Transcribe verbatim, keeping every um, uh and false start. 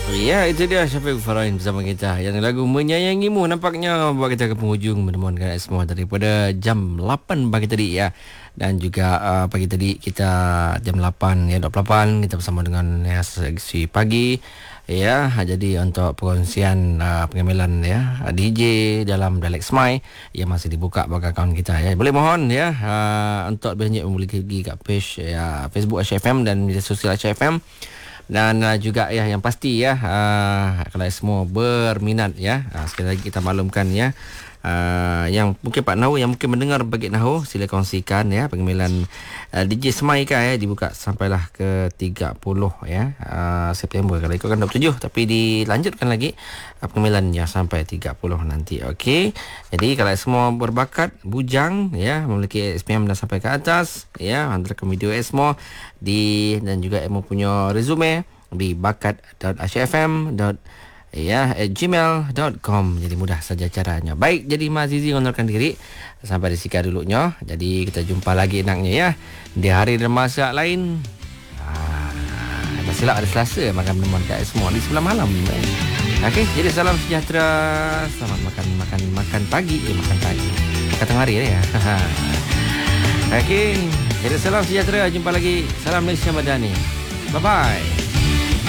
Ya, itu dia Syafiq Farain bersama kita. Yang lagu Menyayangimu nampaknya buat kita ke penghujung menemukan semua daripada jam lapan pagi tadi ya. Dan juga uh, pagi tadi kita jam lapan ya dua puluh lapan kita bersama dengan ya sesi pagi. Ya, jadi untuk perkongsian uh, pengambilan ya D J dalam Dialek Smile yang masih dibuka bagi akaun kita ya. Boleh mohon ya uh, untuk banyak boleh pergi kat page ya Facebook Aisyah F M dan media sosial Aisyah F M. Dan uh, juga ya yang pasti ya uh, kalau semua berminat ya uh, sekali lagi kita maklumkan ya uh, yang mungkin Pak Nahu yang mungkin mendengar bagi Nahu sila kongsikan ya pengambilan uh, D J Semaika ya dibuka sampailah ke tiga puluh ya uh, September kalau ikutkan dua puluh tujuh tapi dilanjutkan lagi uh, pengambilannya sampai tiga puluh nanti. Okey. Jadi kalau semua berbakat bujang ya memiliki S P M dan sampai ke atas ya hantarkan video Esmo di dan juga Emo punya resume di bakat dot asyafm dot ya at gmail dot com. Jadi mudah saja caranya. Baik, jadi Mas Zizi mengundurkan diri sampai di sini dulunya. Jadi kita jumpa lagi enaknya ya di hari dan masa lain. Ah, tak silap ada Selasa makan minuman kat semua di sebelah malam. Okey, jadi salam sejahtera. Selamat makan makan makan pagi, eh makan pagi. Makan tengah hari ya. Okey, jadi salam sejahtera. Jumpa lagi. Salam Malaysia Madani. Bye bye.